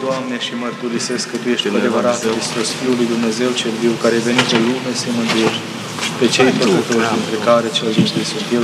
Doamne, și mărturisesc că Tu ești cu adevărat Hristos, Fiul lui Dumnezeu cel viu, care ai venit în lume să mântuiești pe cei păcătoși, dintre care cel dintre sunt eu